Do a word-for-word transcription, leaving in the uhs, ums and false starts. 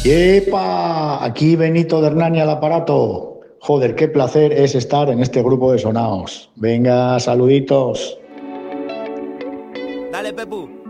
¡Yepa! Aquí Benito de Hernani al aparato. Joder, qué placer es estar en este grupo de sonaos. Venga, saluditos. Dale, Pepu.